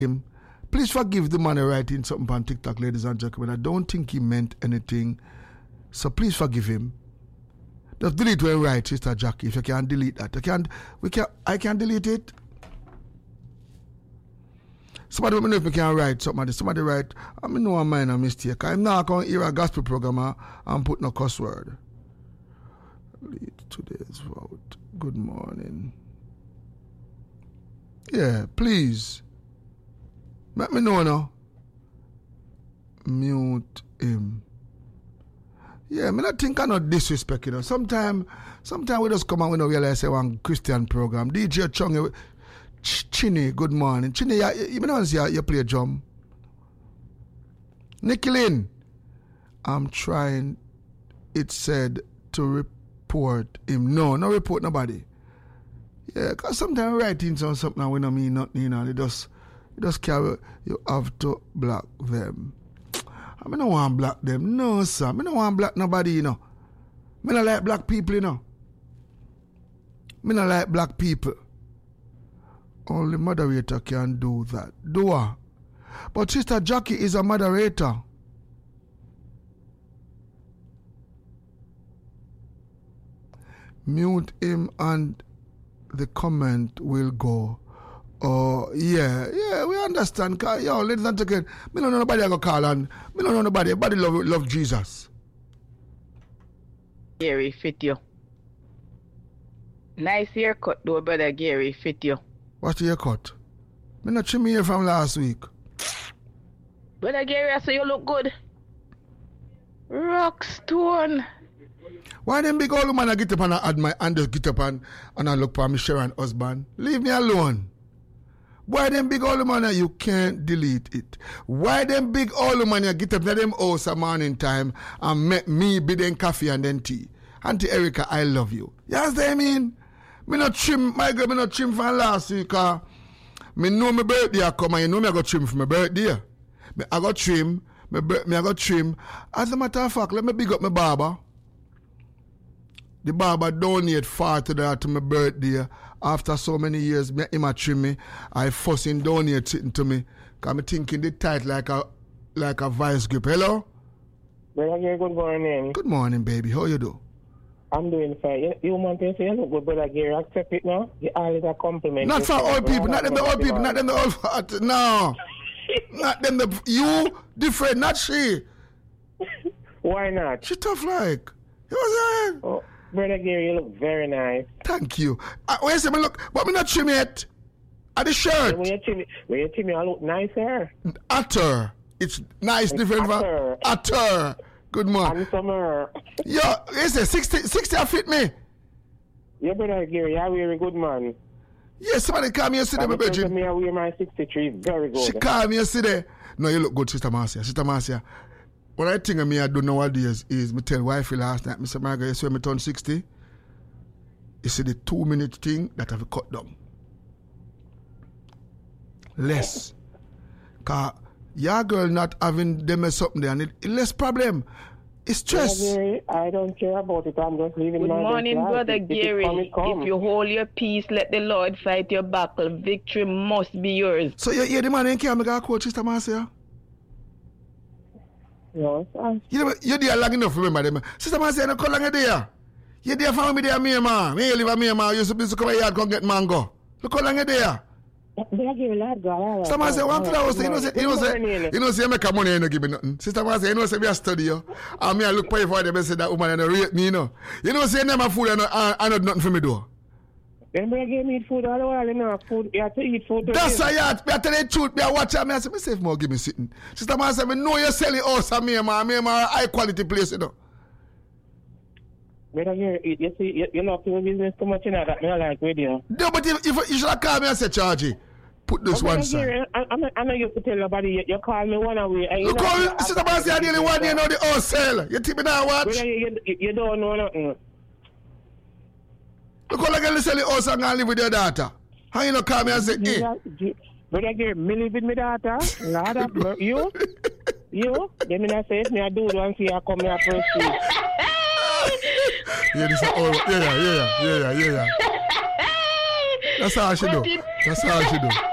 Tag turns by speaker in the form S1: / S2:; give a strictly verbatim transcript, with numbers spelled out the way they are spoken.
S1: him. Please forgive the man writing something on TikTok, ladies and gentlemen. I don't think he meant anything. So please forgive him. Just delete when right, Sister Jackie. If you can delete that. You can we can I can delete it. Somebody let me know if you can write somebody. Somebody write, I mean no minor mistake. I'm not going to hear a gospel programmer and put no cuss word. Lead today's vote. Good morning. Yeah, please. Let me know now. Mute him. Yeah, I mean, I think I not disrespect, you know. Sometimes sometime we just come and we don't realize say one Christian program. D J Chung, Ch- Chinny, good morning. Chinny, you, you, you know you, you play drum. Nicky Lynn, I'm trying, it said to report him. No, no report nobody. Yeah, because sometimes writings on something we don't mean nothing, you know. They just, they just carry, you have to block them. I mean, I don't want to block them. No, sir. I don't want to block nobody, you know. I don't like black people, you know. I don't like black people. Only moderator can do that. Do I? But Sister Jackie is a moderator. Mute him and the comment will go. Oh, yeah, yeah, we understand. Yo, ladies and gentlemen, me don't know nobody I go call and me don't know nobody. Everybody love, love Jesus.
S2: Gary, fit you. Nice haircut though, brother Gary, fit you.
S1: What's the haircut? Me not trim here from last week.
S2: Brother Gary, I say you look good. Rockstone.
S1: Why them big old woman I get up and I add my hand just get up and, and I look for me Sharon husband? Leave me alone. Why them big old man you can't delete it? Why them big old man you get up to them house a morning time and make me be them coffee and then tea? Auntie Erica, I love you. Yes, they mean? Me not trim, my girl, me not trim from last week. Uh, me know my birthday I come and you know me I got trim for my birthday. Me I got trim, me, me I got trim. As a matter of fact, let me big up my barber. The barber donate forty dollars to my birthday. After so many years, me him a trim me. I forcing donate sitting to me. Cause me thinking they tight like a like a vice grip. Hello?
S3: Brother, good morning.
S1: Good morning, baby. How you do?
S3: I'm doing fine. You, you want to say you look good, Brother Gary. Accept it now. You always a compliment.
S1: Not for old people. Not them the old people. Not them the old fat. No. Not them the you different. Not she.
S3: Why not?
S1: She tough like. You know what I'm saying?
S3: Oh. Brother Gary, you look very nice.
S1: Thank you. Uh, wait a second, look, but me not trim yet. At the shirt.
S3: When you trim, when you trim, you look nicer.
S1: Utter. It's nice, different.
S3: Utter.
S1: Utter. Good morning.
S3: Handsomer.
S1: Yo, is it sixty? sixty I fit me.
S3: Yeah, Brother Gary, you're a very good man.
S1: Yeah, somebody call me yesterday, my
S3: virgin.
S1: virgin.
S3: Me, I wear my sixty-three. Very good.
S1: She called me yesterday. No, you look good, Sister Marcia. Sister Marcia. What I think of me, I don't know what is, is me tell wifey last night, Mister Margaret, you see when me turn sixty? You see the two minute thing that I've cut down. Less. Because your girl not having them or something there, and it, it less problem. It's stress.
S3: Gary, I don't care about it. I'm just leaving
S2: Good
S3: my
S2: morning,
S3: life.
S2: Brother
S3: If,
S2: Gary.
S3: If, come, it come.
S2: If you hold your peace, let the Lord fight your battle. Victory must be yours.
S1: So you hear the man in care, me got coach, Sister Marcia?
S3: Yes, I...
S1: You know, you're there long enough, remember them. Sister Marcia, you don't long there. You're there for me there, me, man. Me, you live at me, man. You supposed to come here and come get mango. Look how long you're there. Sister Marcia, one thing I was saying, you know, say, you know, say, you know, say, you make a money, you don't give me nothing. Sister Marcia, you know, say, me a study you. And me, I look for you for them and say that woman and rate me, you know. You know, say, never food and I not nothing for me, do.
S3: Then we give me food all the while, you know, food, you have to eat food.
S1: That's why you have to tell the truth, me, I watch her, me, I say, me, say, more give me sitting. Sister Marcia, me know you're selling house and me, man, me, man, high quality place, you know.
S3: Brother, you, you see, you, you love your business too much, you know, that me I like with you.
S1: No, but if, if you should have called me and said, Chargy, put this one side.
S3: I, I, I know you have to tell nobody, you, you call me one away. And you
S1: you call me, Sister Marcia, I nearly one year now the house sell. You think me now watch?
S3: Brother, you, you, you don't know nothing.
S1: Look how like you sell the house and go live with your daughter. How you not call me and say, eh?
S3: Brother, give me live with my daughter. Lord of you? You? Then me not say, if me I do it once you come here first week.
S1: Yeah, this is all. Yeah, yeah, yeah, yeah, yeah, yeah. That's how I should do. That's how I should do.